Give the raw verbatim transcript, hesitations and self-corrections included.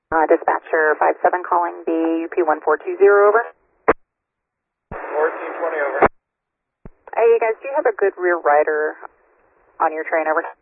Uh, dispatcher five seven calling B U P one four two zero, over. fourteen twenty, over. Hey, you guys, do you have a good rear rider on your train, over?